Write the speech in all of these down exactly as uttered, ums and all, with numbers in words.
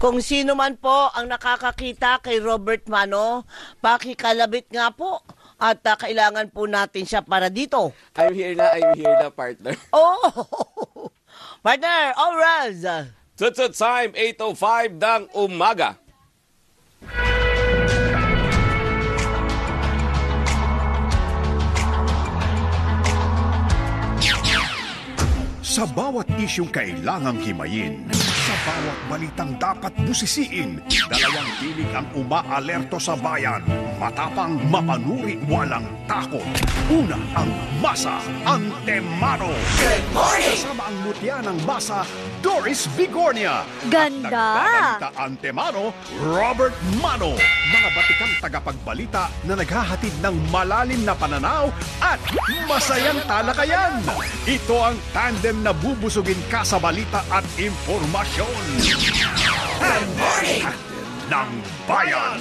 Kung sino man po ang nakakakita kay Robert Mano, pakikalabit nga po. At uh, kailangan po natin siya para dito. I'm here na, I'm here na, partner. Oh! Partner, alright. Tutsut time, eight oh five ng umaga. Sa bawat isyong kailangang himayin, sa bawat balitang dapat busisiin, dalawang tinig ang umaalerto sa bayan. Matapang, mapanuri, walang takot. Una ang Masa Antemano. Good morning! Kasama ang mutya ng Masa, Doris Bigornia. Ganda! At nagbabalita Antemano, Robert Mano. Mga batikang tagapagbalita na naghahatid ng malalim na pananaw at masayang talakayan. Ito ang tandem na bubusugin ka sa balita at impormasyon. Good morning! Ng Bayan!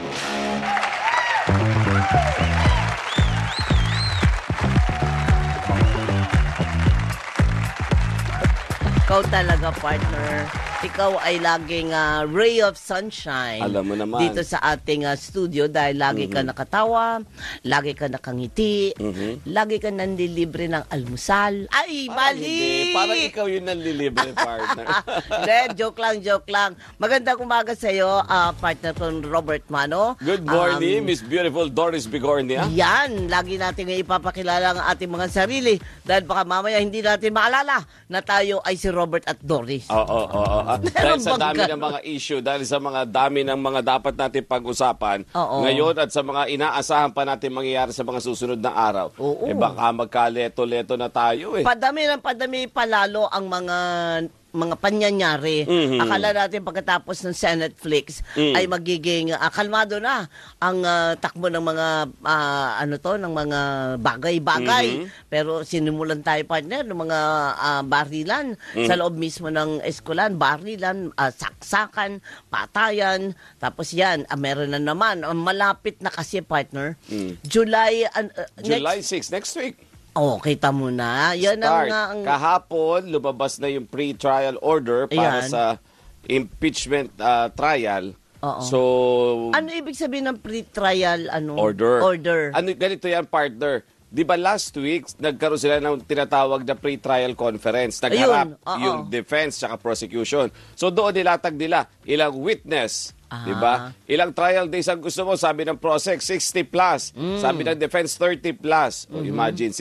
Ikaw talaga, partner. Ikaw ay laging uh, ray of sunshine. Alam mo naman. Dito sa ating uh, studio dahil lagi mm-hmm. ka nakatawa, lagi ka nakangiti, mm-hmm. lagi ka nanlilibre ng almusal. Ay, parang mali! Hindi. Parang ikaw yung nanlilibre, partner. Hindi, joke lang, joke lang. Magandang umaga sa iyo, uh, partner kong Robert Mano. Good morning, um, Miss Beautiful Doris Bigornia. Yan, lagi natin ipapakilala ang ating mga sarili dahil baka mamaya hindi natin maalala na tayo ay si Robert at Doris. Oo, oo, oo. Dahil sa dami ng mga issue, dahil sa mga dami ng mga dapat natin pag-usapan Oo. ngayon at sa mga inaasahan pa natin mangyayari sa mga susunod na araw, Oo. eh baka magkaleto-leto na tayo eh. Padami ng padami palalo ang mga mga panyanyari. Mm-hmm. Akala natin pagkatapos ng Senate Flix mm. ay magiging uh, kalmado na ang uh, takbo ng mga uh, ano to ng mga bagay-bagay. Mm-hmm. Pero sinimulan tayo, partner, ng mga uh, barilan mm. sa loob mismo ng eskulan, barilan, uh, saksakan, patayan. Tapos yan, uh, meron na naman uh, malapit na kasi, partner. Mm. July uh, July next, sixth, next week. Oh, kita mo na. Yan ang, Start. ang Kahapon, lumabas na yung pre-trial order para Ayan. sa impeachment uh, trial. Oo. So, ano ibig sabihin ng pre-trial ano? order. Order. Ano, ganito yan, partner. Di ba last week, nagkaroon sila ng tinatawag na pre-trial conference. Nagharap Ayun, yung defense at prosecution. So doon nilatag nila ilang witness. Ah. Di ba? Ilang trial days ang gusto mo? Sabi ng prosec, sixty plus. Mm. Sabi ng defense, thirty plus. Mm-hmm. Imagine,